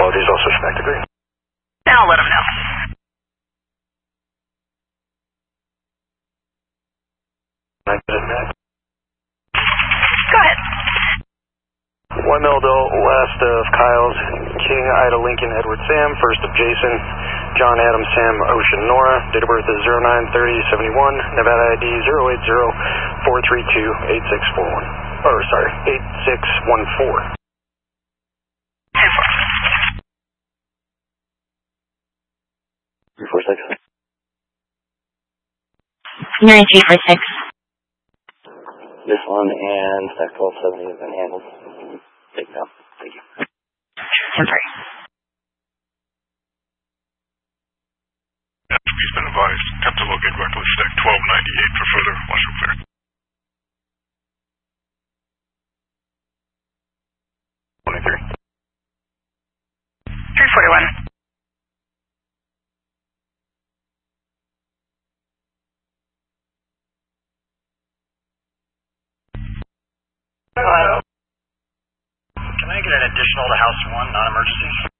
Apologies, all suspect agree. I'll let him know. Go ahead. 1 Mildo, west of Kyle's, King, Ida, Lincoln, Edward, Sam, first of Jason, John, Adam, Sam, Ocean, Nora, date of birth is 09/30/71, Nevada ID 080-432-8641. Or, sorry, 8614. 346. 9346. This one and stack 1270 has been handled. Take down. Thank you. 10-3. He's been advised. Attempt to locate reckless stack 1298 for further. Watch for clear. 23. 341. Can I get an additional to House 1, non-emergency?